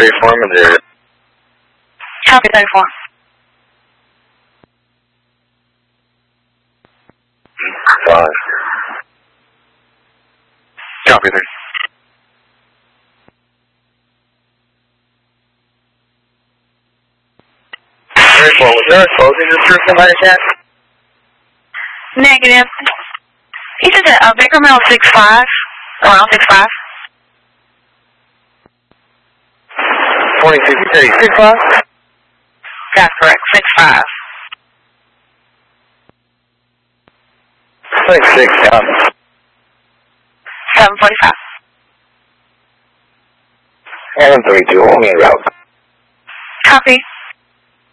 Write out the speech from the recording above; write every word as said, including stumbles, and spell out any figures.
thirty-four, Madrid. Copy thirty-four. Five. Copy thirty. thirty-four, was there a closing description by the chance? Negative. He said that uh, Baker Mill six five, around six five. twenty-six, you said he's six five? That's correct, six five. twenty-six, John. seven forty-five. seven thirty-two, only in route. Copy.